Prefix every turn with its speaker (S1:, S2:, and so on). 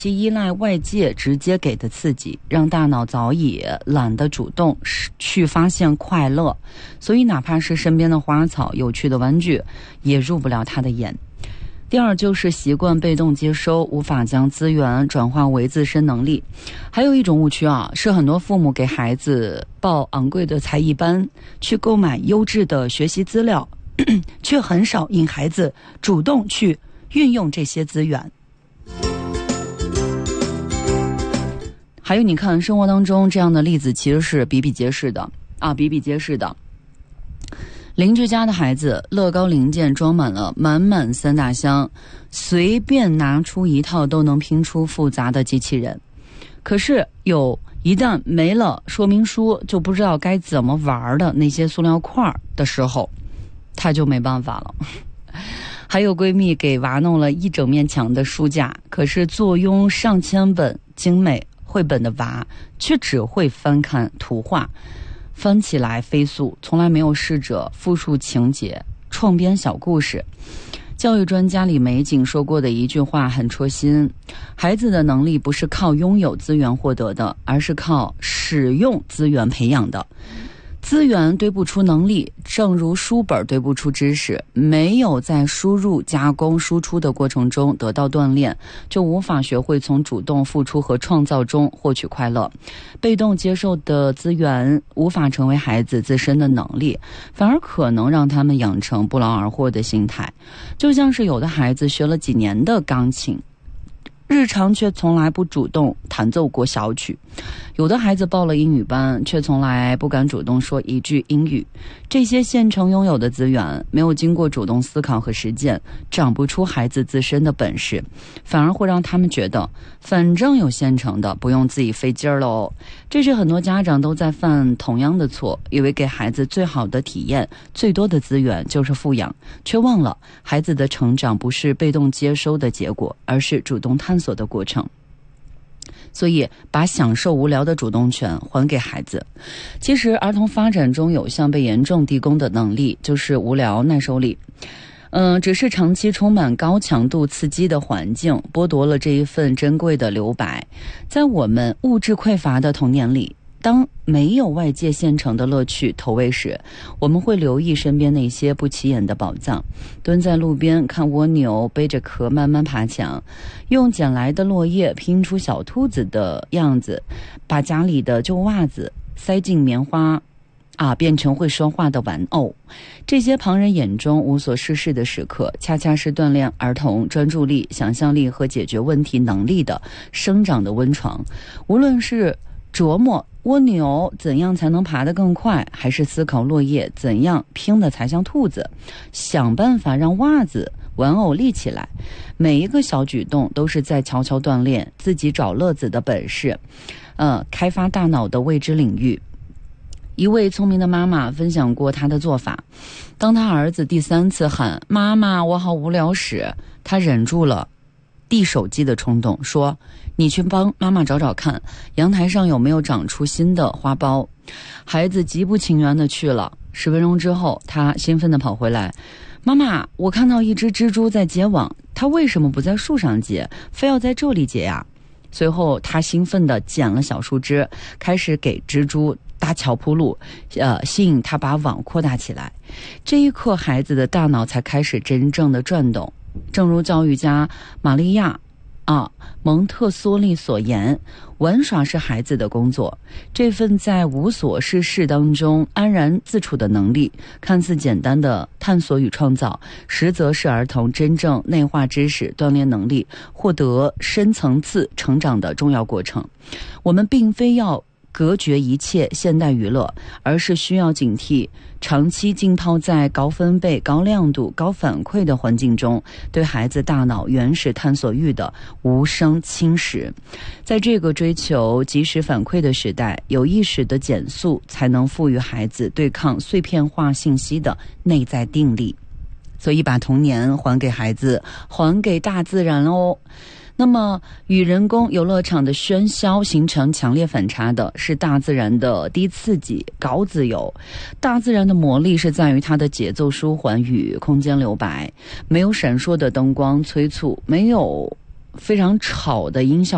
S1: 其依赖外界直接给的刺激，让大脑早已懒得主动去发现快乐，所以哪怕是身边的花草、有趣的玩具，也入不了他的眼。第二就是习惯被动接收，无法将资源转化为自身能力。还有一种误区是很多父母给孩子报昂贵的才艺班，去购买优质的学习资料，却很少引孩子主动去运用这些资源。还有你看生活当中这样的例子其实是比比皆是的。邻居家的孩子乐高零件装满了满满3大箱，随便拿出一套都能拼出复杂的机器人。可是一旦没了说明书就不知道该怎么玩的那些塑料块的时候，他就没办法了。还有闺蜜给娃弄了一整面墙的书架，可是坐拥上千本精美绘本的娃却只会翻看图画，翻起来飞速，从来没有试着复述情节，创编小故事。教育专家李玫瑾说过的一句话很戳心：孩子的能力不是靠拥有资源获得的，而是靠使用资源培养的。资源堆不出能力，正如书本堆不出知识，没有在输入、加工、输出的过程中得到锻炼，就无法学会从主动付出和创造中获取快乐。被动接受的资源无法成为孩子自身的能力，反而可能让他们养成不劳而获的心态。就像是有的孩子学了几年的钢琴，日常却从来不主动弹奏过小曲；有的孩子报了英语班，却从来不敢主动说一句英语。这些现成拥有的资源，没有经过主动思考和实践，长不出孩子自身的本事，反而会让他们觉得反正有现成的，不用自己费劲儿喽。这是很多家长都在犯同样的错，以为给孩子最好的体验、最多的资源就是富养，却忘了孩子的成长不是被动接收的结果，而是主动探索的过程。所以把享受无聊的主动权还给孩子。其实儿童发展中有项被严重低估的能力，就是无聊耐受力。只是长期充满高强度刺激的环境剥夺了这一份珍贵的留白。在我们物质匮乏的童年里，当没有外界现成的乐趣投喂时，我们会留意身边那些不起眼的宝藏，蹲在路边看蜗牛背着壳慢慢爬墙，用捡来的落叶拼出小兔子的样子，把家里的旧袜子塞进棉花变成会说话的玩偶。这些旁人眼中无所事事的时刻，恰恰是锻炼儿童专注力、想象力和解决问题能力的生长的温床。无论是琢磨蜗牛怎样才能爬得更快，还是思考落叶怎样拼的才像兔子，想办法让袜子玩偶立起来，每一个小举动都是在悄悄锻炼自己找乐子的本事，开发大脑的未知领域。一位聪明的妈妈分享过她的做法：当她儿子第3次喊妈妈我好无聊时，她忍住了递手机的冲动，说你去帮妈妈找找看阳台上有没有长出新的花苞。孩子极不情愿地去了。10分钟之后，他兴奋地跑回来，妈妈，我看到一只蜘蛛在结网，它为什么不在树上结，非要在这里结呀？随后他兴奋地捡了小树枝，开始给蜘蛛搭桥铺路，吸引他把网扩大起来。这一刻，孩子的大脑才开始真正的转动。正如教育家玛利亚蒙特梭利所言，玩耍是孩子的工作。这份在无所事事当中安然自处的能力，看似简单的探索与创造，实则是儿童真正内化知识、锻炼能力、获得深层次成长的重要过程。我们并非要隔绝一切现代娱乐，而是需要警惕长期浸泡在高分贝、高亮度、高反馈的环境中，对孩子大脑原始探索欲的无声侵蚀。在这个追求及时反馈的时代，有意识的减速才能赋予孩子对抗碎片化信息的内在定力。所以把童年还给孩子，还给大自然哦。那么与人工游乐场的喧嚣形成强烈反差的是大自然的低刺激、高自由。大自然的魔力是在于它的节奏舒缓与空间留白，没有闪烁的灯光催促，没有非常吵的音效